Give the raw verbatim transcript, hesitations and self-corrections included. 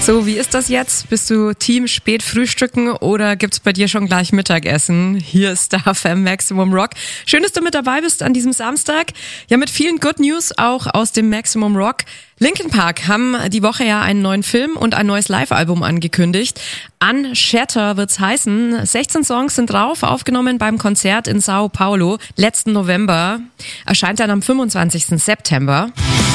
So, wie ist das jetzt? Bist du Team Spätfrühstücken oder gibt's bei dir schon gleich Mittagessen? Hier ist Star F M Maximum Rock. Schön, dass du mit dabei bist an diesem Samstag. Ja, mit vielen Good News auch aus dem Maximum Rock. Linkin Park haben die Woche ja einen neuen Film und ein neues Live-Album angekündigt. Unshatter wird's heißen. sechzehn Songs sind drauf, aufgenommen beim Konzert in Sao Paulo letzten November. Erscheint dann am fünfundzwanzigsten September.